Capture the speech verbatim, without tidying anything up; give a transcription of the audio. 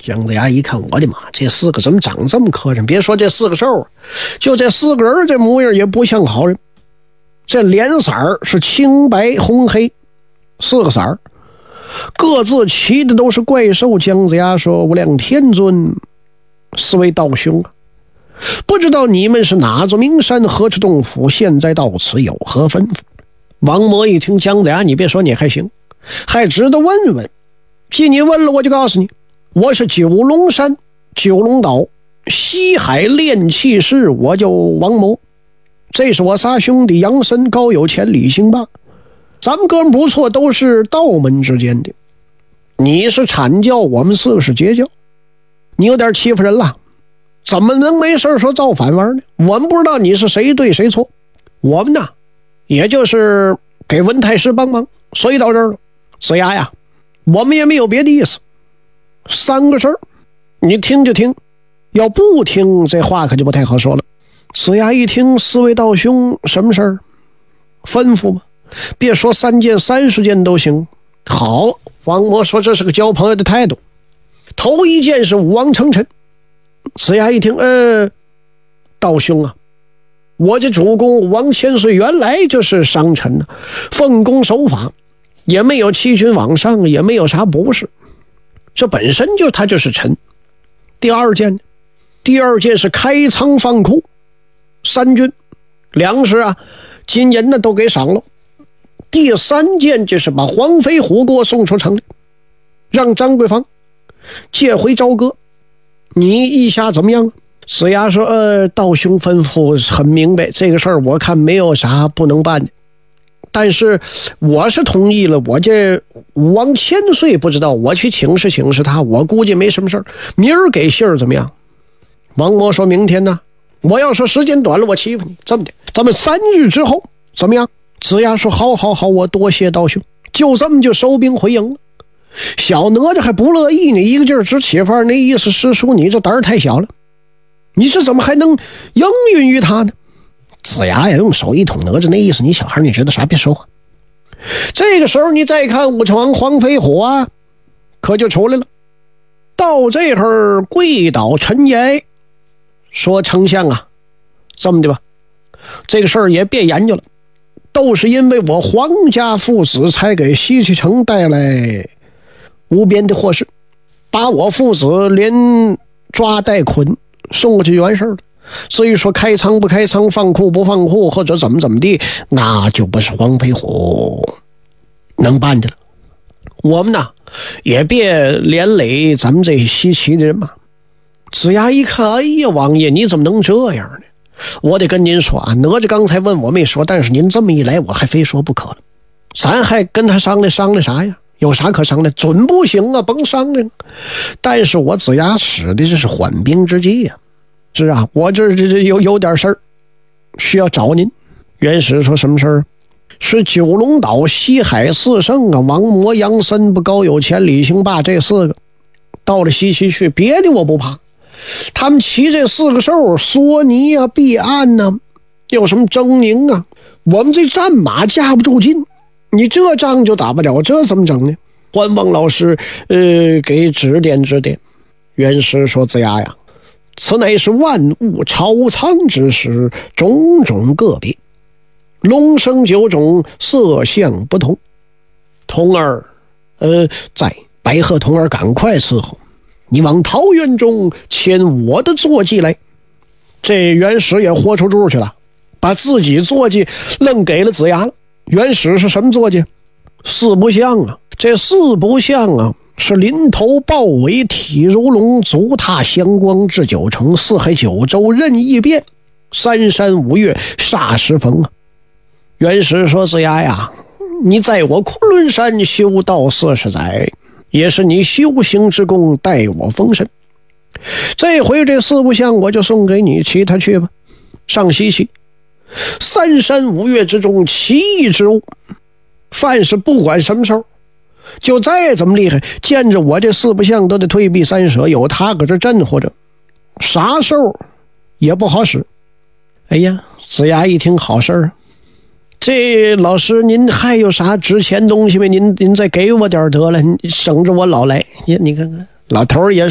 姜子牙一看，我的妈，这四个怎么长这么磕碜？别说这四个兽，就这四个人这模样也不像好人。这脸色是青白红黑四个色儿，各自骑的都是怪兽。姜子牙说：“无量天尊，四位道兄啊，不知道你们是哪座名山，何处洞府，现在到此有何吩咐？”王魔一听姜子牙，你别说你还行，还值得问问。既你问了，我就告诉你，我是九龙山九龙岛西海炼气士，我叫王魔。这是我仨兄弟杨森、高有钱、李兴霸，咱们哥们不错，都是道门之间的。你是阐教，我们四个是截教，你有点欺负人了，怎么能没事说造反玩呢？我们不知道你是谁对谁错，我们呢也就是给文太师帮忙，所以到这儿了。子牙呀，我们也没有别的意思，三个事儿你听就听，要不听这话可就不太好说了。子牙一听，四位道兄什么事儿？吩咐吗？别说三件三十件都行。好，王魔说这是个交朋友的态度。头一件是武王成臣。子牙一听，呃，道兄啊，我这主公武王千岁原来就是商臣呢、啊，奉公守法，也没有欺君罔上，也没有啥不是，这本身就他就是臣。第二件，第二件是开仓放库，三军粮食啊金银呢都给赏了。第三件就是把黄飞虎给我送出城里，让张桂芳借回朝歌。你意下怎么样？子牙说：呃，道兄吩咐很明白，这个事儿我看没有啥不能办的，但是我是同意了。我这武王千岁不知道，我去请示请示他，我估计没什么事儿。明儿给信儿怎么样？王魔说：明天呢，我要说时间短了我欺负你，这么的，咱们三日之后怎么样？子牙说：好好好，我多谢道兄。就这么就收兵回营了。小哪吒还不乐意呢，一个劲儿直起范儿，那意思师叔你这胆儿太小了，你这怎么还能应允于他呢？子牙呀用手一捅哪吒，那意思你小孩你知道啥，别说话。这个时候你再看武成王黄飞虎啊，可就出来了。到这会儿跪倒陈爷说：丞相啊，这么的吧，这个事儿也别研究了，都是因为我黄家父子才给西岐城带来无边的祸事，把我父子连抓带捆送过去就完事儿了。至于说开仓不开仓，放库不放库，或者怎么怎么地，那就不是黄飞虎能办的了。我们呢也别连累咱们这西岐的人嘛。子牙一看，哎呀，王爷你怎么能这样呢？我得跟您说啊，哪吒刚才问我没说，但是您这么一来，我还非说不可了。咱还跟他商量商量啥呀？有啥可商量？准不行啊，甭商量。但是我子牙使的这是缓兵之计呀、啊，是啊，我这这这有有点事儿需要找您。元始说：什么事儿？是九龙岛西海四圣啊，王魔、杨森、不高有钱、李兴霸这四个到了西岐去，别的我不怕。他们骑这四个兽，索尼啊、毕岸啊，有什么狰狞啊，我们这战马架不住劲，你这仗就打不了，这怎么整呢？关王老师呃，给指点指点。元始说：子牙呀，此乃是万物朝仓之时，种种个别，龙生九种，色相不同。童儿呃，在白鹤童儿赶快伺候，你往桃园中牵我的坐骑来。这元始也豁出柱去了，把自己坐骑愣给了子牙了。元始是什么坐骑？四不像啊，这四不像啊，是临头豹尾，体如龙，足踏祥光，至九成，四海九州任意变，三山五岳霎时逢啊。元始说：子牙呀，你在我昆仑山修道四十载，也是你修行之功，待我封神。这回这四不像我就送给你，骑他去吧。上西岐三山五岳之中，奇异之物，凡是不管什么时候，就再怎么厉害，见着我这四不像都得退避三舍，有他搁这镇活着，啥时候也不好使。哎呀，子牙一听好事儿，这老师您还有啥值钱东西没？您您再给我点得了，省着我老来。你你看看老头儿也